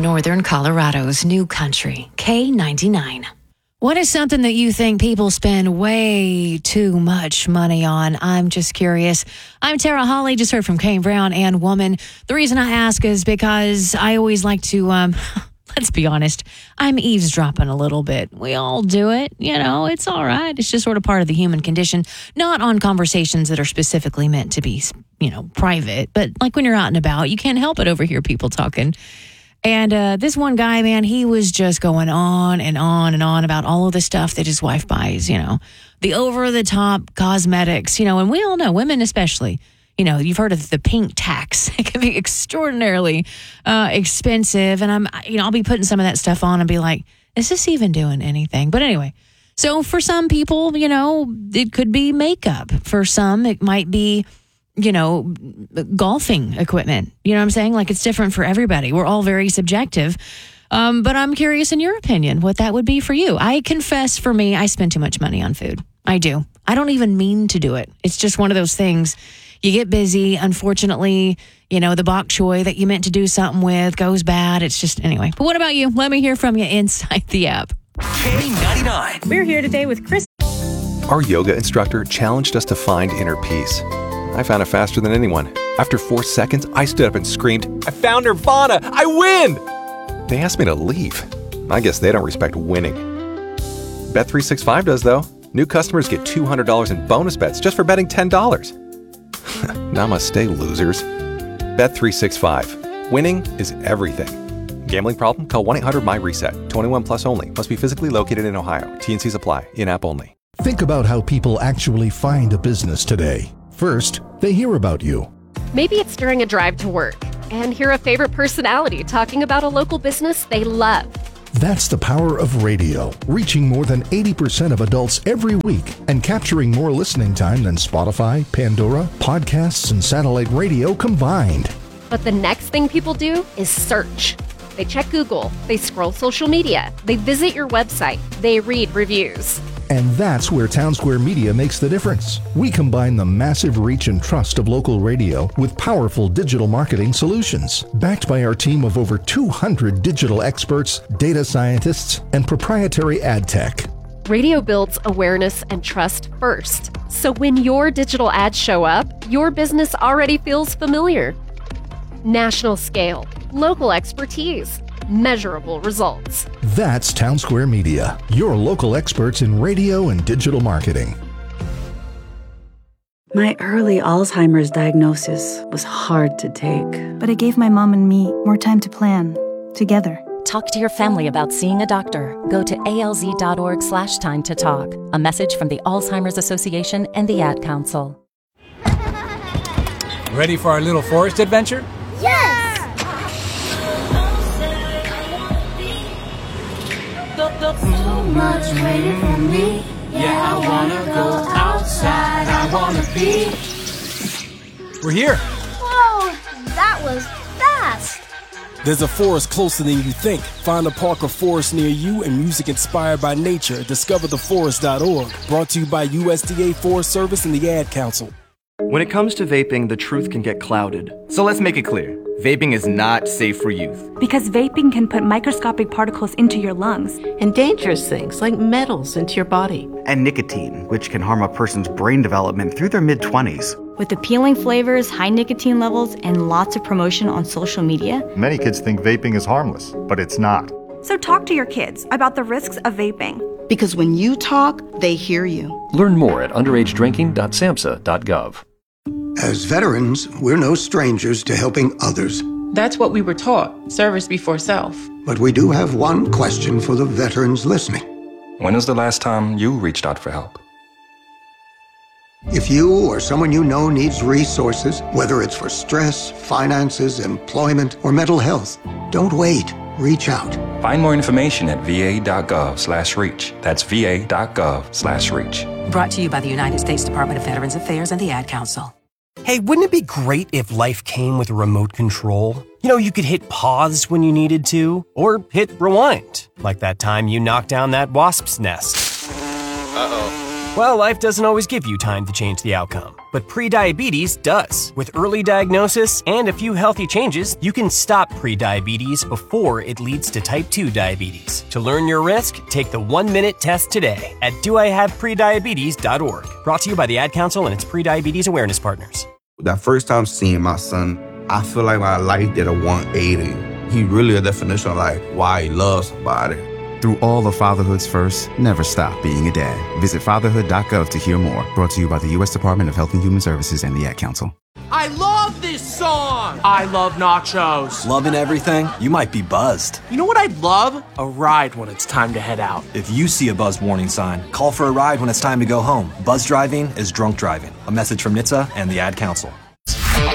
Northern Colorado's new country, K99. What is something that you think people spend way too much money on? I'm just curious. I'm Tara Hawley, just heard from Kane Brown and Woman. The reason I ask is because I always like to, let's be honest, I'm eavesdropping a little bit. We all do it. It's all right. It's just sort of part of the human condition. Not on conversations that are specifically meant to be, private. But like when you're out and about, you can't help but overhear people talking. And this one guy, man, he was just going on and on and on about all of the stuff that his wife buys, the over-the-top cosmetics, and we all know, women especially, you've heard of the pink tax. It can be extraordinarily expensive. And I'll be putting some of that stuff on and be like, is this even doing anything? But anyway, so for some people, it could be makeup. For some, it might be golfing equipment. You know what I'm saying? Like, it's different for everybody. We're all very subjective. But I'm curious in your opinion, what that would be for you. I confess, for me, I spend too much money on food. I do. I don't even mean to do it. It's just one of those things. You get busy. Unfortunately, the bok choy that you meant to do something with goes bad. It's just, anyway. But what about you? Let me hear from you inside the app. K99. We're here today with Chris. Our yoga instructor challenged us to find inner peace. I found it faster than anyone. After 4 seconds, I stood up and screamed, "I found Nirvana! I win!" They asked me to leave. I guess they don't respect winning. Bet365 does, though. New customers get $200 in bonus bets just for betting $10. Namaste, losers. Bet365. Winning is everything. Gambling problem? Call 1-800-MY-RESET. 21 plus only. Must be physically located in Ohio. T&Cs apply. In-app only. Think about how people actually find a business today. First, they hear about you. Maybe it's during a drive to work and hear a favorite personality talking about a local business they love. That's the power of radio, reaching more than 80% of adults every week and capturing more listening time than Spotify, Pandora, podcasts, and satellite radio combined. But the next thing people do is search. They check Google, they scroll social media, they visit your website, they read reviews. And that's where Townsquare Media makes the difference. We combine the massive reach and trust of local radio with powerful digital marketing solutions, backed by our team of over 200 digital experts, data scientists, and proprietary ad tech. Radio builds awareness and trust first. So when your digital ads show up, your business already feels familiar. National scale, local expertise, measurable results. That's Townsquare Media, your local experts in radio and digital marketing. My early Alzheimer's diagnosis was hard to take. But it gave my mom and me more time to plan, together. Talk to your family about seeing a doctor. Go to alz.org/time to talk. A message from the Alzheimer's Association and the Ad Council. Ready for our little forest adventure? Yes! So much waiting for me. Yeah, I wanna go outside. I wanna be. We're here. Whoa, that was fast. There's a forest closer than you think. Find a park or forest near you and music inspired by nature at discovertheforest.org. Brought to you by USDA Forest Service and the Ad Council. When it comes to vaping, the truth can get clouded. So let's make it clear. Vaping is not safe for youth. Because vaping can put microscopic particles into your lungs. And dangerous things like metals into your body. And nicotine, which can harm a person's brain development through their mid-20s. With appealing flavors, high nicotine levels, and lots of promotion on social media. Many kids think vaping is harmless, but it's not. So talk to your kids about the risks of vaping. Because when you talk, they hear you. Learn more at underagedrinking.samhsa.gov. As veterans, we're no strangers to helping others. That's what we were taught, service before self. But we do have one question for the veterans listening. When is the last time you reached out for help? If you or someone you know needs resources, whether it's for stress, finances, employment, or mental health, don't wait. Reach out. Find more information at va.gov/reach. That's va.gov/reach. Brought to you by the United States Department of Veterans Affairs and the Ad Council. Hey, wouldn't it be great if life came with a remote control? You could hit pause when you needed to, or hit rewind, like that time you knocked down that wasp's nest. Uh-oh. Well, life doesn't always give you time to change the outcome. but prediabetes does. With early diagnosis and a few healthy changes, you can stop prediabetes before it leads to type 2 diabetes. To learn your risk, take the 1-minute test today at doihaveprediabetes.org. Brought to you by the Ad Council and its prediabetes awareness partners. That first time seeing my son, I feel like my life did a 180. He really a definition of like why he loves somebody. Through all of fatherhood's first, never stop being a dad. Visit fatherhood.gov to hear more. Brought to you by the U.S. Department of Health and Human Services and the Ad Council. I love this song! I love nachos. Loving everything? You might be buzzed. You know what I'd love? A ride when it's time to head out. If you see a buzz warning sign, call for a ride when it's time to go home. Buzz driving is drunk driving. A message from NHTSA and the Ad Council.